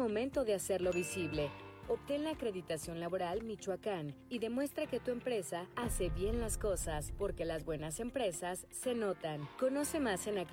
momento de hacerlo visible. Obtén la acreditación laboral Michoacán y demuestra que tu empresa hace bien las cosas, porque las buenas empresas se notan. Conoce más en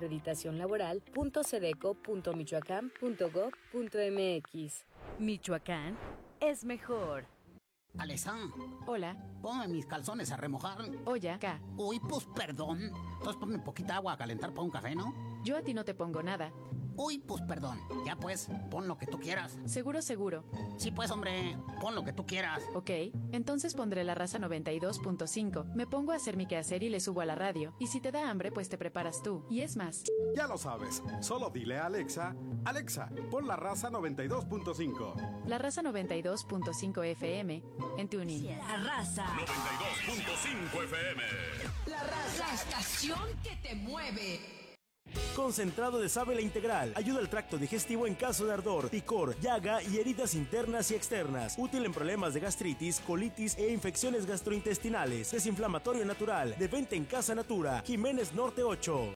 acreditacionlaboral.sedeco.michoacán.gov.mx. Michoacán es mejor. Alexa, Hola. ponme mis calzones a remojar. Oye, acá. Uy, pues perdón. Entonces ponme poquita agua a calentar para un café, ¿no? Yo a ti no te pongo nada. Uy, pues perdón. Ya pues, pon lo que tú quieras. Seguro. Sí, pues, hombre, pon lo que tú quieras. Ok, entonces pondré la raza 92.5. Me pongo a hacer mi quehacer y le subo a la radio. Y si te da hambre, pues te preparas tú. Y es más. Ya lo sabes. Solo dile a Alexa, Alexa, pon la raza 92.5. La raza 92.5 FM en TuneIn. La raza. 92.5 FM. La raza. La estación que te mueve. Concentrado de sábila integral. Ayuda al tracto digestivo en caso de ardor, picor, llaga y heridas internas y externas. Útil en problemas de gastritis, colitis e infecciones gastrointestinales. Desinflamatorio natural. De venta en Casa Natura. Jiménez Norte 8.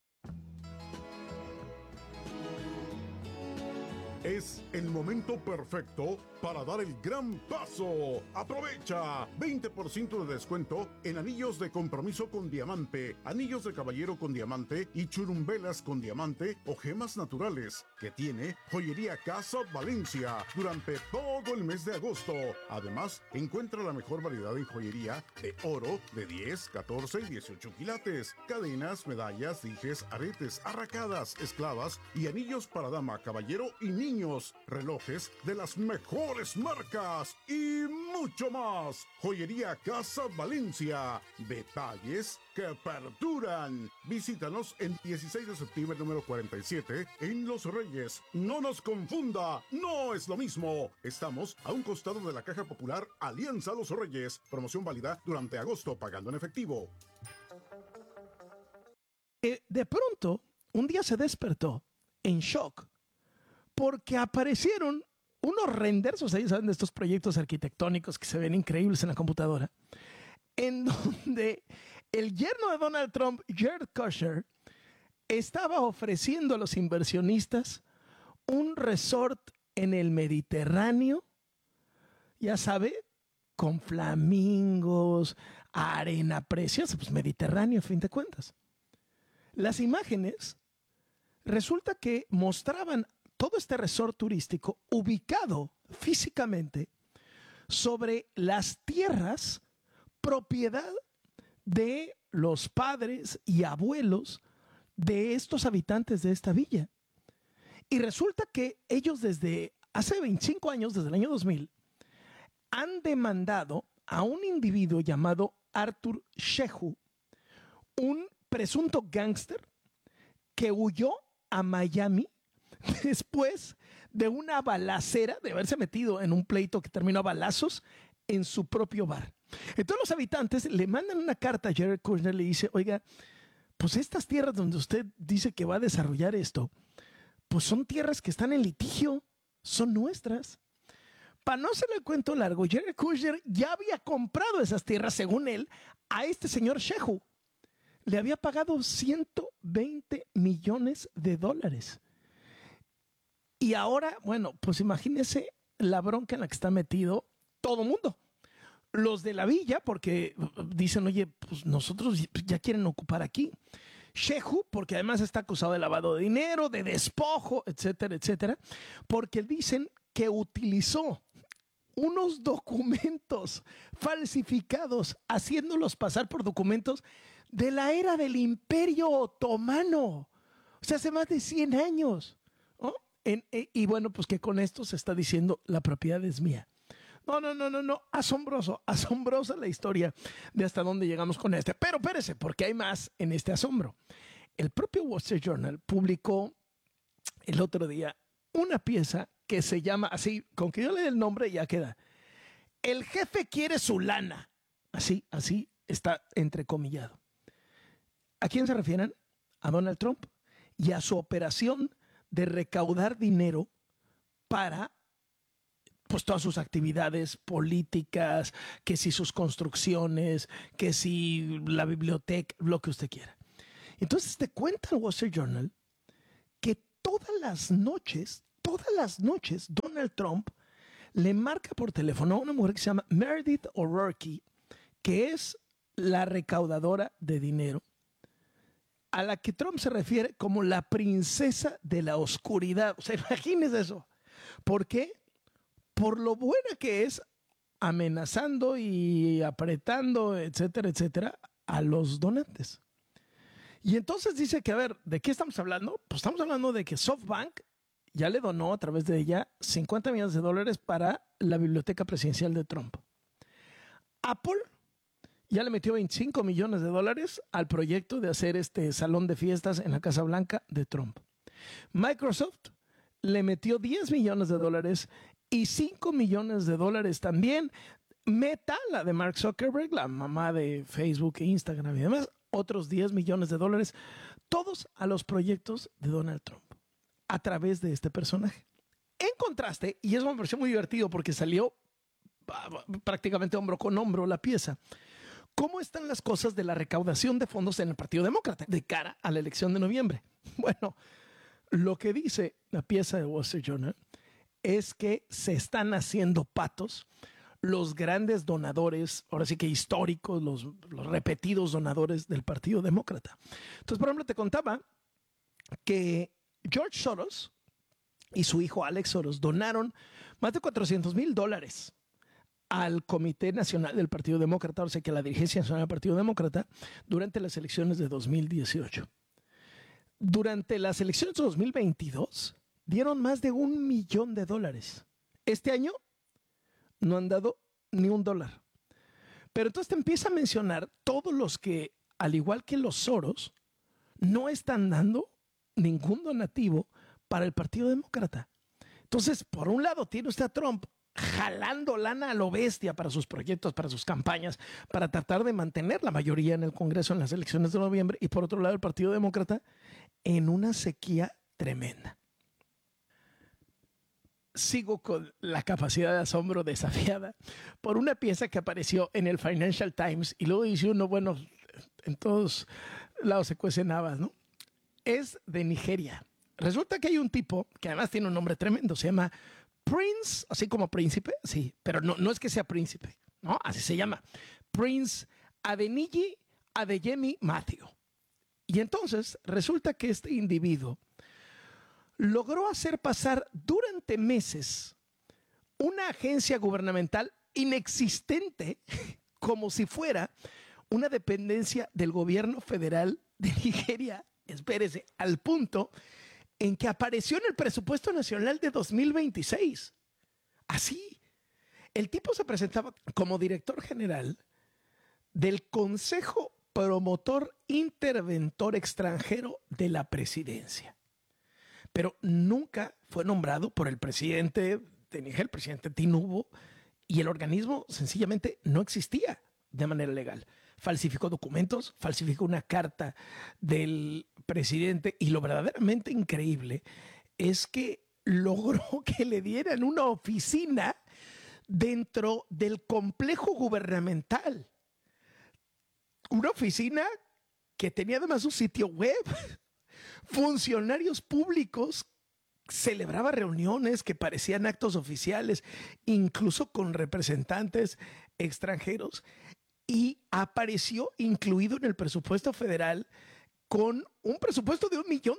Es el momento perfecto para dar el gran paso. ¡Aprovecha! 20% de descuento en anillos de compromiso con diamante, anillos de caballero con diamante y churumbelas con diamante o gemas naturales que tiene Joyería Casa Valencia durante todo el mes de agosto. Además, encuentra la mejor variedad en joyería de oro de 10, 14 y 18 quilates, cadenas, medallas, dijes, aretes, arracadas, esclavas y anillos para dama, caballero y niños, relojes de las mejores marcas y mucho más. Joyería Casa Valencia. Detalles que perduran. Visítanos en 16 de septiembre número 47 en Los Reyes. No nos confunda, no es lo mismo. Estamos a un costado de la Caja Popular Alianza Los Reyes. Promoción válida durante agosto pagando en efectivo. De pronto, un día se despertó en shock porque aparecieron unos renders, o sea, ya saben, de estos proyectos arquitectónicos que se ven increíbles en la computadora, en donde el yerno de Donald Trump, Jared Kushner, estaba ofreciendo a los inversionistas un resort en el Mediterráneo, ya sabe, con flamingos, arena preciosa, pues Mediterráneo a fin de cuentas. Las imágenes resulta que mostraban todo este resort turístico ubicado físicamente sobre las tierras propiedad de los padres y abuelos de estos habitantes de esta villa. Y resulta que ellos desde hace 25 años, desde el año 2000, han demandado a un individuo llamado Arthur Shehu, un presunto gángster que huyó a Miami después de una balacera, de haberse metido en un pleito que terminó a balazos en su propio bar. Entonces los habitantes le mandan una carta a Jared Kushner, le dice, oiga, pues estas tierras donde usted dice que va a desarrollar esto, pues son tierras que están en litigio, son nuestras. Para no hacerle el cuento largo, Jared Kushner ya había comprado esas tierras, según él, a este señor Shehu. Le había pagado $120 millones. Y ahora, bueno, pues imagínense la bronca en la que está metido todo mundo. Los de la villa, porque dicen, oye, pues nosotros ya quieren ocupar aquí. Shehu, porque además está acusado de lavado de dinero, de despojo, etcétera, etcétera. Porque dicen que utilizó unos documentos falsificados, haciéndolos pasar por documentos de la era del Imperio Otomano. O sea, hace más de 100 años. ¿No? Y bueno, pues que con esto se está diciendo la propiedad es mía. No. Asombrosa la historia de hasta dónde llegamos con este. Pero espérese, porque hay más en este asombro. El propio Wall Street Journal publicó el otro día una pieza que se llama así, con que yo le dé el nombre ya queda. El jefe quiere su lana. Así está entrecomillado. ¿A quién se refieren? A Donald Trump y a su operación de recaudar dinero para pues todas sus actividades políticas, que si sus construcciones, que si la biblioteca, lo que usted quiera. Entonces te cuenta el Wall Street Journal que todas las noches, Donald Trump le marca por teléfono a una mujer que se llama Meredith O'Rourke, que es la recaudadora de dinero, a la que Trump se refiere como la princesa de la oscuridad. O sea, imagínense eso. ¿Por qué? Por lo buena que es amenazando y apretando, etcétera, etcétera, a los donantes. Y entonces dice que, a ver, ¿de qué estamos hablando? Pues estamos hablando de que SoftBank ya le donó a través de ella $50 millones para la biblioteca presidencial de Trump. Apple ya le metió $25 millones al proyecto de hacer este salón de fiestas en la Casa Blanca de Trump. Microsoft le metió $10 millones y $5 millones también. Meta, la de Mark Zuckerberg, la mamá de Facebook e Instagram y demás, otros $10 millones, todos a los proyectos de Donald Trump a través de este personaje. En contraste, y eso me pareció muy divertido porque salió prácticamente hombro con hombro la pieza, ¿cómo están las cosas de la recaudación de fondos en el Partido Demócrata de cara a la elección de noviembre? Bueno, lo que dice la pieza de Wall Street Journal es que se están haciendo patos los grandes donadores, ahora sí que históricos, los repetidos donadores del Partido Demócrata. Entonces, por ejemplo, te contaba que George Soros y su hijo Alex Soros donaron más de $400,000 al Comité Nacional del Partido Demócrata, o sea que a la dirigencia nacional del Partido Demócrata, durante las elecciones de 2018. Durante las elecciones de 2022 dieron más de $1 millón. Este año no han dado ni $1. Pero entonces te empieza a mencionar todos los que, al igual que los Soros, no están dando ningún donativo para el Partido Demócrata. Entonces, por un lado, tiene usted a Trump jalando lana a lo bestia para sus proyectos, para sus campañas, para tratar de mantener la mayoría en el Congreso en las elecciones de noviembre, y por otro lado, el Partido Demócrata en una sequía tremenda. Sigo con la capacidad de asombro desafiada por una pieza que apareció en el Financial Times y luego dice uno, bueno, en todos lados se cuecen habas, ¿no? Es de Nigeria. Resulta que hay un tipo que además tiene un nombre tremendo, se llama Prince, así como príncipe, sí, pero no es que sea príncipe, ¿no? Así se llama. Prince Adeniji Adeyemi Matthew. Y entonces resulta que este individuo logró hacer pasar durante meses una agencia gubernamental inexistente como si fuera una dependencia del gobierno federal de Nigeria. Espérese, al punto en que apareció en el presupuesto nacional de 2026. Así, el tipo se presentaba como director general del Consejo Promotor Interventor Extranjero de la Presidencia. Pero nunca fue nombrado por el presidente de Nigeria, el presidente Tinubu, y el organismo sencillamente no existía de manera legal. Falsificó documentos, falsificó una carta del presidente, y lo verdaderamente increíble es que logró que le dieran una oficina dentro del complejo gubernamental. Una oficina que tenía además un sitio web. Funcionarios públicos, celebraba reuniones que parecían actos oficiales, incluso con representantes extranjeros, y apareció incluido en el presupuesto federal con un presupuesto de $1 millón.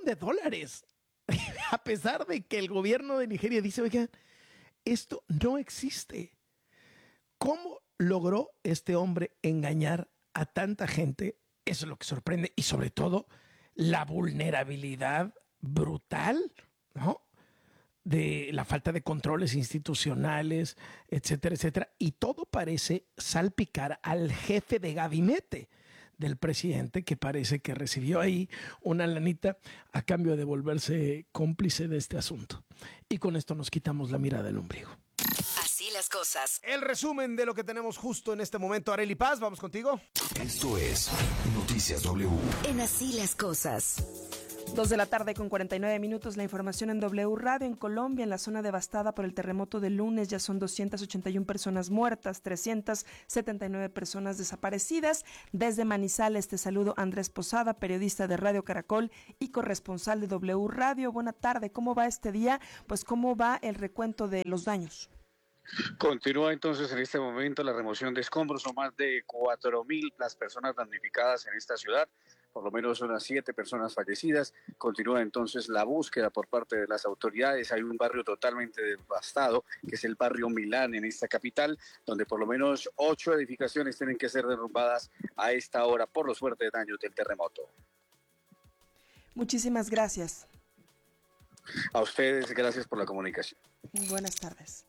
A pesar de que el gobierno de Nigeria dice, oigan, esto no existe. ¿Cómo logró este hombre engañar a tanta gente? Eso es lo que sorprende, y sobre todo la vulnerabilidad brutal, ¿no?, de la falta de controles institucionales, etcétera, etcétera. Y todo parece salpicar al jefe de gabinete del presidente, que parece que recibió ahí una lanita a cambio de volverse cómplice de este asunto. Y con esto nos quitamos la mirada del ombligo. Así las cosas. El resumen de lo que tenemos justo en este momento. Arely Paz, vamos contigo. Esto es Noticias W. En Así las cosas. 2:49 la información en W Radio. En Colombia, en la zona devastada por el terremoto del lunes, ya son 281 personas muertas, 379 personas desaparecidas. Desde Manizales te saludo, Andrés Posada, periodista de Radio Caracol y corresponsal de W Radio. Buena tarde, ¿cómo va este día? Pues cómo va el recuento de los daños. Continúa entonces en este momento la remoción de escombros. Son más de 4.000 las personas damnificadas en esta ciudad. Por lo menos unas 7 personas fallecidas. Continúa entonces la búsqueda por parte de las autoridades. Hay un barrio totalmente devastado, que es el barrio Milán en esta capital, donde por lo menos 8 edificaciones tienen que ser derrumbadas a esta hora por los fuertes daños del terremoto. Muchísimas gracias. A ustedes, gracias por la comunicación. Buenas tardes.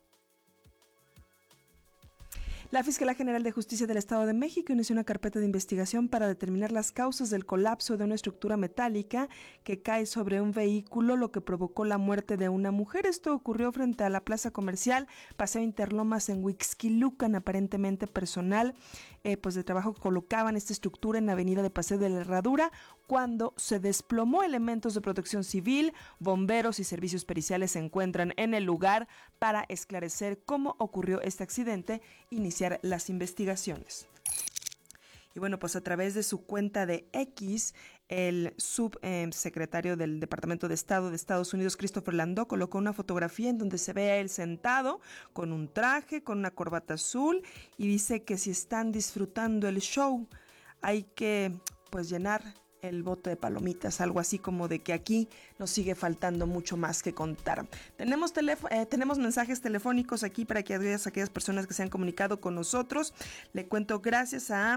La Fiscalía General de Justicia del Estado de México inició una carpeta de investigación para determinar las causas del colapso de una estructura metálica que cae sobre un vehículo, lo que provocó la muerte de una mujer. Esto ocurrió frente a la plaza comercial Paseo Interlomas en Huixquilucan. Aparentemente personal de trabajo colocaban esta estructura en la avenida de Paseo de la Herradura cuando se desplomó. Elementos de protección civil, bomberos y servicios periciales se encuentran en el lugar para esclarecer cómo ocurrió este accidente, iniciar las investigaciones. Y bueno, pues a través de su cuenta de X, el subsecretario del Departamento de Estado de Estados Unidos, Christopher Landau, colocó una fotografía en donde se ve a él sentado con un traje, con una corbata azul, y dice que si están disfrutando el show, hay que pues llenar el bote de palomitas, algo así como de que aquí nos sigue faltando mucho más que contar. Tenemos mensajes telefónicos aquí para que aquellas personas que se han comunicado con nosotros. Le cuento gracias a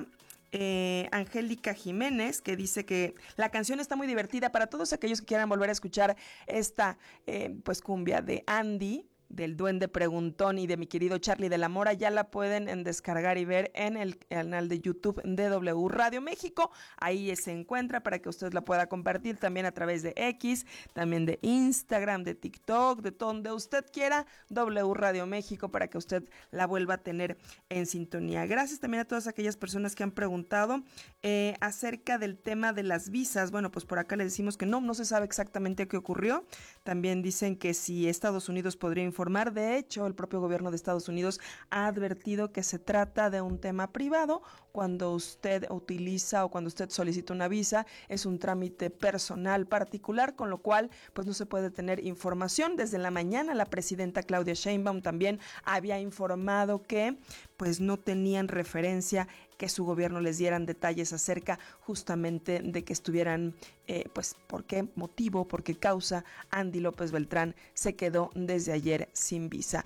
Angélica Jiménez, que dice que la canción está muy divertida para todos aquellos que quieran volver a escuchar esta pues cumbia de Andy, del Duende Preguntón y de mi querido Charlie de la Mora. Ya la pueden descargar y ver en el canal de YouTube de W Radio México. Ahí se encuentra para que usted la pueda compartir también a través de X, también de Instagram, de TikTok, de donde usted quiera. W Radio México para que usted la vuelva a tener en sintonía. Gracias también a todas aquellas personas que han preguntado acerca del tema de las visas. Bueno, pues por acá le decimos que no se sabe exactamente qué ocurrió. También dicen que si Estados Unidos podría informar. De hecho, el propio gobierno de Estados Unidos ha advertido que se trata de un tema privado. Cuando usted utiliza o cuando usted solicita una visa, es un trámite personal particular, con lo cual pues no se puede tener información. Desde la mañana la presidenta Claudia Sheinbaum también había informado que pues no tenían referencia, que su gobierno les dieran detalles acerca justamente de que estuvieran, pues por qué motivo, por qué causa Andy López Beltrán se quedó desde ayer sin visa.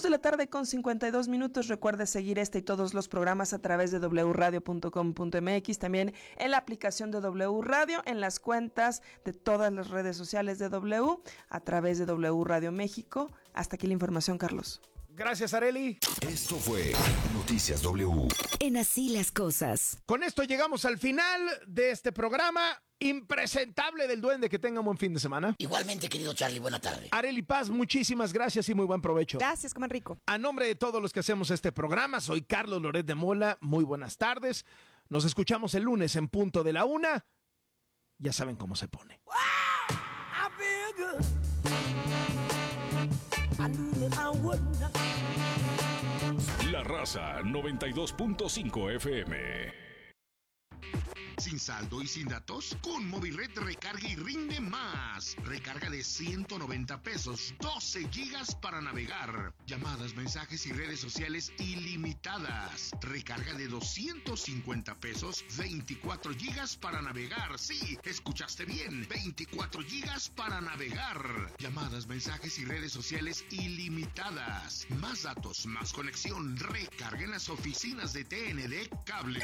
2:52 p.m. Recuerde seguir este y todos los programas a través de wradio.com.mx, también en la aplicación de W Radio, en las cuentas de todas las redes sociales de W, a través de W Radio México. Hasta aquí la información, Carlos. Gracias, Arely. Esto fue Noticias W. En Así las Cosas. Con esto llegamos al final de este programa impresentable del Duende. Que tenga un buen fin de semana. Igualmente, querido Charlie, buena tarde. Arely Paz, muchísimas gracias y muy buen provecho. Gracias, coman rico. A nombre de todos los que hacemos este programa, soy Carlos Loret de Mola. Muy buenas tardes. Nos escuchamos el lunes en punto de la 1. Ya saben cómo se pone. La Raza 92.5 FM. ¿Sin saldo y sin datos? Con Movilred recarga y rinde más. Recarga de 190 pesos, 12 gigas para navegar. Llamadas, mensajes y redes sociales ilimitadas. Recarga de 250 pesos, 24 gigas para navegar. Sí, escuchaste bien, 24 gigas para navegar. Llamadas, mensajes y redes sociales ilimitadas. Más datos, más conexión. Recarga en las oficinas de TND Cable.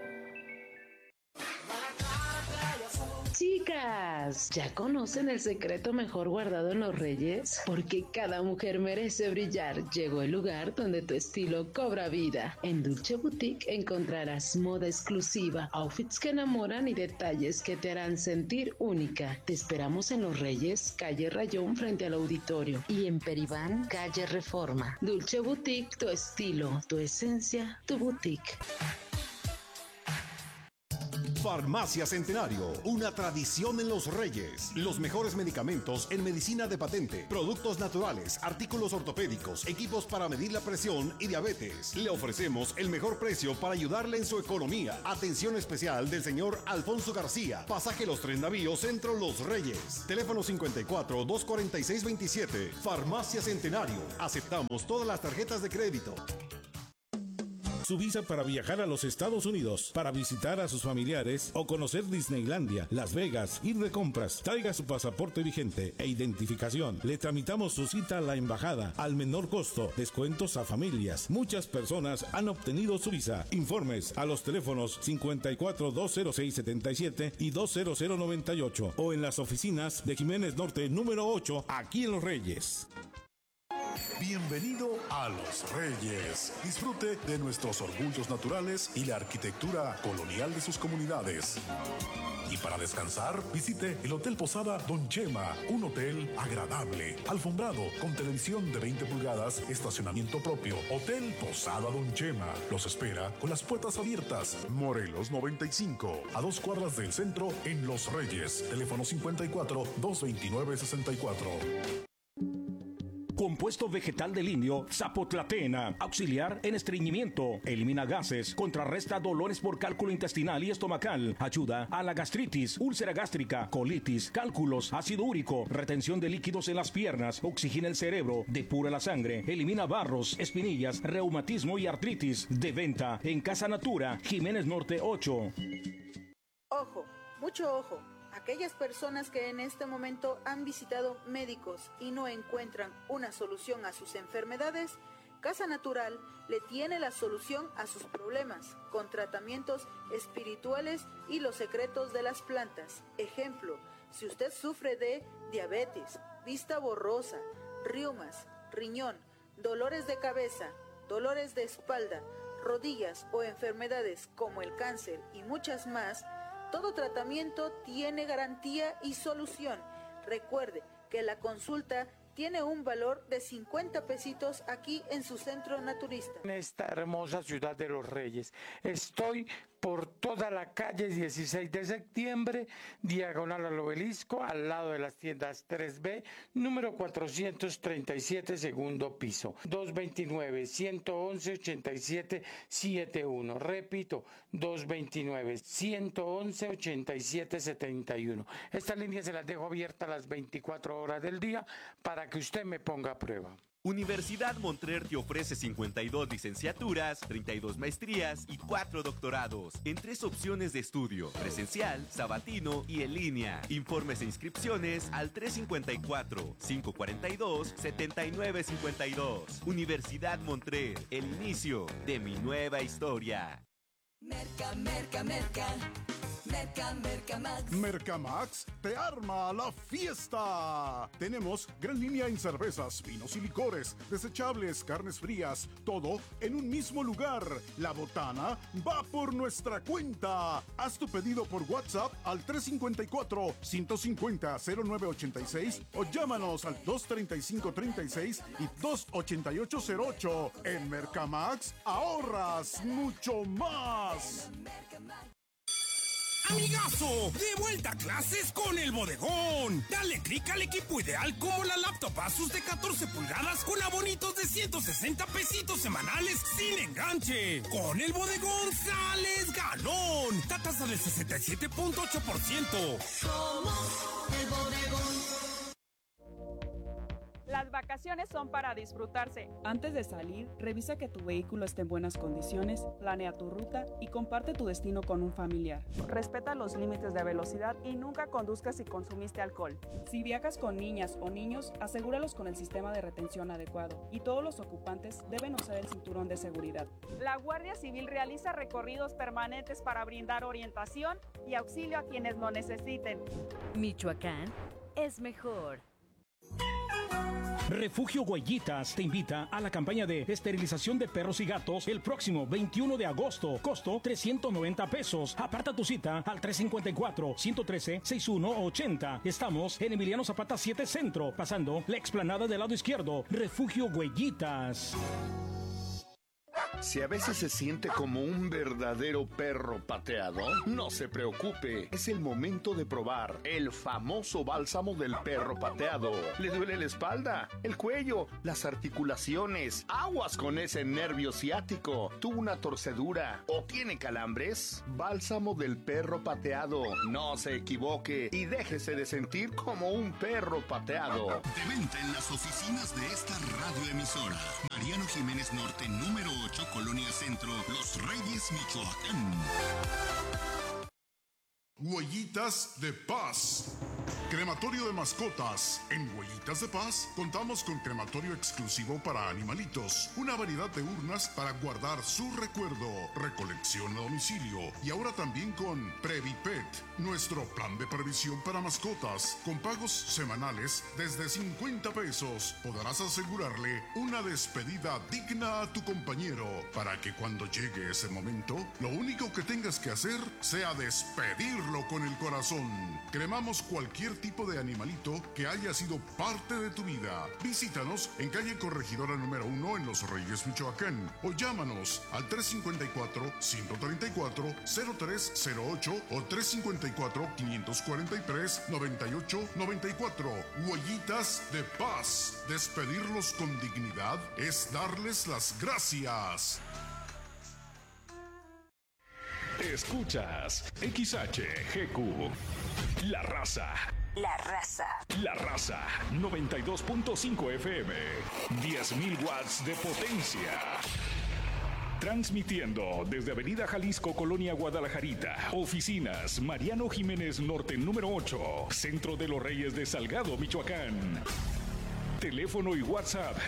Chicas, ¿ya conocen el secreto mejor guardado en los Reyes? Porque cada mujer merece brillar. Llegó el lugar donde tu estilo cobra vida. En Dulce Boutique encontrarás moda exclusiva, outfits que enamoran y detalles que te harán sentir única. Te esperamos en Los Reyes, calle Rayón frente al auditorio. Y en Peribán, calle Reforma. Dulce Boutique, tu estilo, tu esencia, tu boutique. Farmacia Centenario, una tradición en Los Reyes. Los mejores medicamentos en medicina de patente, productos naturales, artículos ortopédicos, equipos para medir la presión y diabetes. Le ofrecemos el mejor precio para ayudarle en su economía. Atención especial del señor Alfonso García, pasaje Los Tres Navíos, Centro Los Reyes. Teléfono 54-246-27. Farmacia Centenario. Aceptamos todas las tarjetas de crédito. Su visa para viajar a los Estados Unidos, para visitar a sus familiares o conocer Disneylandia, Las Vegas, ir de compras. Traiga su pasaporte vigente e identificación. Le tramitamos su cita a la embajada al menor costo. Descuentos a familias. Muchas personas han obtenido su visa. Informes a los teléfonos 54-206-77 y 20098 o en las oficinas de Jiménez Norte número 8, aquí en Los Reyes. Bienvenido a Los Reyes. Disfrute de nuestros orgullos naturales y la arquitectura colonial de sus comunidades. Y para descansar, visite el Hotel Posada Don Chema, un hotel agradable, alfombrado, con televisión de 20 pulgadas, estacionamiento propio. Hotel Posada Don Chema los espera con las puertas abiertas. Morelos 95, a 2 cuadras del centro en Los Reyes. Teléfono 54-229-64. Compuesto vegetal del indio Zapotlatena, auxiliar en estreñimiento, elimina gases, contrarresta dolores por cálculo intestinal y estomacal, ayuda a la gastritis, úlcera gástrica, colitis, cálculos, ácido úrico, retención de líquidos en las piernas, oxigena el cerebro, depura la sangre, elimina barros, espinillas, reumatismo y artritis. De venta en Casa Natura, Jiménez Norte 8. Ojo, mucho ojo. Aquellas personas que en este momento han visitado médicos y no encuentran una solución a sus enfermedades, Casa Natural le tiene la solución a sus problemas, con tratamientos espirituales y los secretos de las plantas. Ejemplo, si usted sufre de diabetes, vista borrosa, riumas, riñón, dolores de cabeza, dolores de espalda, rodillas o enfermedades como el cáncer y muchas más, todo tratamiento tiene garantía y solución. Recuerde que la consulta tiene un valor de 50 pesitos aquí en su centro naturista. En esta hermosa ciudad de Los Reyes, estoy por toda la calle 16 de septiembre, diagonal al Obelisco, al lado de las tiendas 3B, número 437, segundo piso, 229-111-8771. Repito, 229-111-8771. Esta línea se las dejo abierta a las 24 horas del día para que usted me ponga a prueba. Universidad Montrer te ofrece 52 licenciaturas, 32 maestrías y 4 doctorados en 3 opciones de estudio: presencial, sabatino y en línea. Informes e inscripciones al 354-542-7952. Universidad Montrer, el inicio de mi nueva historia. Merca, merca, merca. Merca, Merca Max. Mercamax te arma la fiesta. Tenemos gran línea en cervezas, vinos y licores, desechables, carnes frías, todo en un mismo lugar. La botana va por nuestra cuenta. Haz tu pedido por WhatsApp al 354-150-0986 o llámanos al 235-36 y 288-08. En Mercamax ahorras mucho más. ¡Amigazo! ¡De vuelta a clases con El Bodegón! Dale clic al equipo ideal como la laptop Asus de 14 pulgadas con abonitos de 160 pesitos semanales sin enganche. Con El Bodegón sales ganón. Tasa del 67.8%. Somos El Bodegón. Las vacaciones son para disfrutarse. Antes de salir, revisa que tu vehículo esté en buenas condiciones, planea tu ruta y comparte tu destino con un familiar. Respeta los límites de velocidad y nunca conduzcas si consumiste alcohol. Si viajas con niñas o niños, asegúralos con el sistema de retención adecuado y todos los ocupantes deben usar el cinturón de seguridad. La Guardia Civil realiza recorridos permanentes para brindar orientación y auxilio a quienes lo necesiten. Michoacán es mejor. Refugio Huellitas te invita a la campaña de esterilización de perros y gatos el próximo 21 de agosto. Costo 390 pesos. Aparta tu cita al 354-113-6180. Estamos en Emiliano Zapata 7 Centro, pasando la explanada del lado izquierdo. Refugio Huellitas. Si a veces se siente como un verdadero perro pateado, no se preocupe. Es el momento de probar el famoso bálsamo del perro pateado. ¿Le duele la espalda, el cuello, las articulaciones? Aguas con ese nervio ciático. ¿Tuvo una torcedura o tiene calambres? Bálsamo del perro pateado. No se equivoque y déjese de sentir como un perro pateado. De venta en las oficinas de esta radioemisora. Mariano Jiménez Norte, número 8, Colonia Centro, Los Reyes, Michoacán. Huellitas de Paz. Crematorio de mascotas. En Huellitas de Paz contamos con crematorio exclusivo para animalitos, una variedad de urnas para guardar su recuerdo, recolección a domicilio y ahora también con Previpet, nuestro plan de previsión para mascotas, con pagos semanales desde 50 pesos. Podrás asegurarle una despedida digna a tu compañero para que cuando llegue ese momento, lo único que tengas que hacer sea despedirlo con el corazón. Cremamos cualquier tipo de animalito que haya sido parte de tu vida. Visítanos en calle Corregidora número 1 en Los Reyes, Michoacán, o llámanos al 354-134-0308 o 354-543-9894. Huellitas de Paz. Despedirlos con dignidad es darles las gracias. Escuchas XHGQ, La Raza. La Raza. La Raza, 92.5 FM, 10.000 watts de potencia. Transmitiendo desde Avenida Jalisco, Colonia Guadalajarita. Oficinas, Mariano Jiménez Norte, número 8, Centro de los Reyes de Salgado, Michoacán. Teléfono y WhatsApp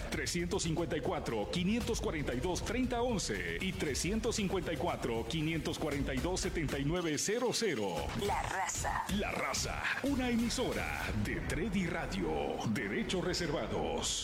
354-542-3011 y 354-542-7900. La Raza. La Raza, una emisora de Tredi Radio. Derechos reservados.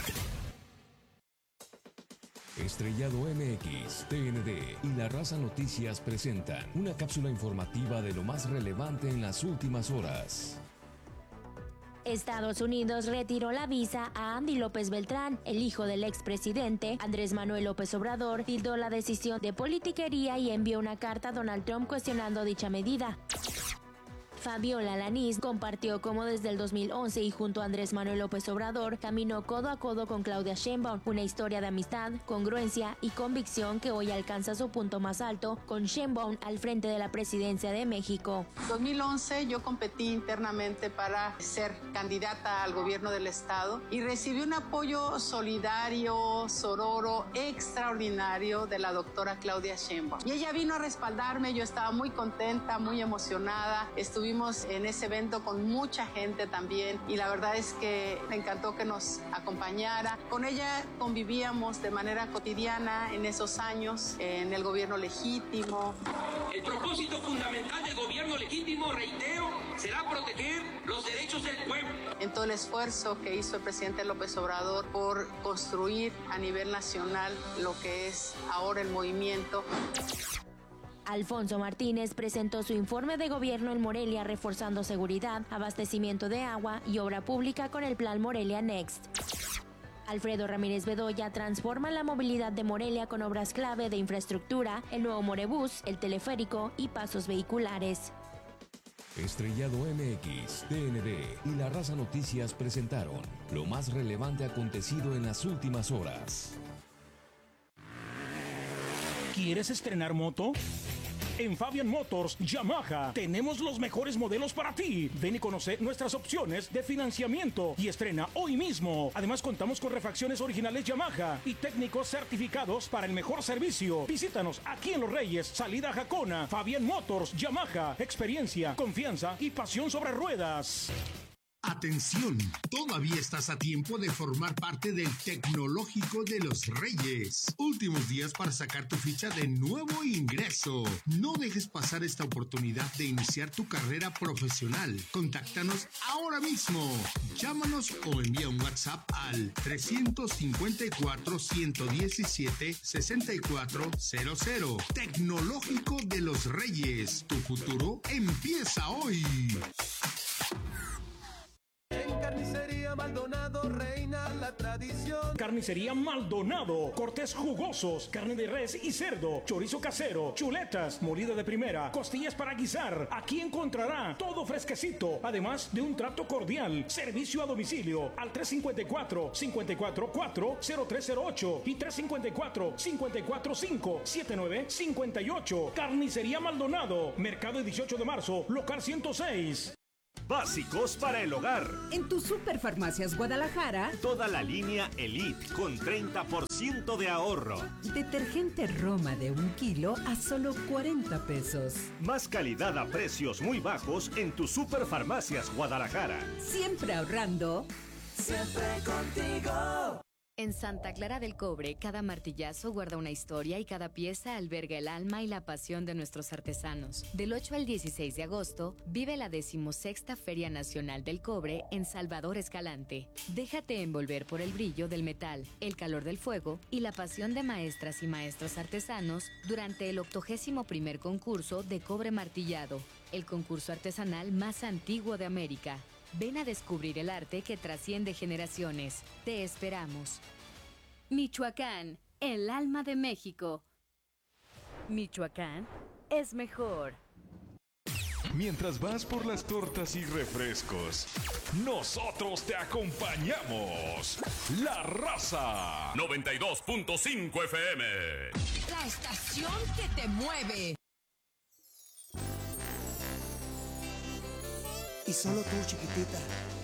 Estrellado MX, TND y La Raza Noticias presentan una cápsula informativa de lo más relevante en las últimas horas. Estados Unidos retiró la visa a Andy López Beltrán. El hijo del expresidente, Andrés Manuel López Obrador, tildó la decisión de politiquería y envió una carta a Donald Trump cuestionando dicha medida. Fabiola Lanís compartió cómo desde el 2011 y junto a Andrés Manuel López Obrador caminó codo a codo con Claudia Sheinbaum, una historia de amistad, congruencia y convicción que hoy alcanza su punto más alto con Sheinbaum al frente de la presidencia de México. En 2011 yo competí internamente para ser candidata al gobierno del estado y recibí un apoyo solidario, sororo, extraordinario de la doctora Claudia Sheinbaum. Y ella vino a respaldarme, yo estaba muy contenta, muy emocionada, estuvimos en ese evento con mucha gente también y la verdad es que me encantó que nos acompañara. Con ella convivíamos de manera cotidiana en esos años en el gobierno legítimo. El propósito fundamental del gobierno legítimo, reitero, será proteger los derechos del pueblo. En todo el esfuerzo que hizo el presidente López Obrador por construir a nivel nacional lo que es ahora el movimiento. Alfonso Martínez presentó su informe de gobierno en Morelia reforzando seguridad, abastecimiento de agua y obra pública con el Plan Morelia Next. Alfredo Ramírez Bedoya transforma la movilidad de Morelia con obras clave de infraestructura, el nuevo Morebús, el teleférico y pasos vehiculares. Estrellado MX, TND y La Raza Noticias presentaron lo más relevante acontecido en las últimas horas. ¿Quieres estrenar moto? En Fabian Motors Yamaha tenemos los mejores modelos para ti. Ven y conoce nuestras opciones de financiamiento y estrena hoy mismo. Además contamos con refacciones originales Yamaha y técnicos certificados para el mejor servicio. Visítanos aquí en Los Reyes, salida Jacona. Fabian Motors Yamaha, experiencia, confianza y pasión sobre ruedas. Atención, todavía estás a tiempo de formar parte del Tecnológico de los Reyes. Últimos días para sacar tu ficha de nuevo ingreso. No dejes pasar esta oportunidad de iniciar tu carrera profesional. Contáctanos ahora mismo. Llámanos o envía un WhatsApp al 354-117-6400. Tecnológico de los Reyes. Tu futuro empieza hoy. En Carnicería Maldonado reina la tradición. Carnicería Maldonado, cortes jugosos, carne de res y cerdo, chorizo casero, chuletas, molida de primera, costillas para guisar. Aquí encontrará todo fresquecito, además de un trato cordial. Servicio a domicilio al 354-544-0308 y 354-545-7958. Carnicería Maldonado, Mercado 18 de marzo, local 106. Básicos para el hogar. En tu Superfarmacias Guadalajara, Toda la línea Elite con 30% de ahorro. detergente Roma de 1 kilo a solo 40 pesos. Más calidad a precios muy bajos en tu Superfarmacias Guadalajara. Siempre ahorrando. Siempre contigo. En Santa Clara del Cobre, cada martillazo guarda una historia y cada pieza alberga el alma y la pasión de nuestros artesanos. Del 8 al 16 de agosto, vive la 16ª Feria Nacional del Cobre en Salvador Escalante. Déjate envolver por el brillo del metal, el calor del fuego y la pasión de maestras y maestros artesanos durante el 81º concurso de cobre martillado, el concurso artesanal más antiguo de América. Ven a descubrir el arte que trasciende generaciones. Te esperamos. Michoacán, el alma de México. Michoacán es mejor. Mientras vas por las tortas y refrescos, nosotros te acompañamos. La Raza 92.5 FM. La estación que te mueve. Y solo tú, chiquitita,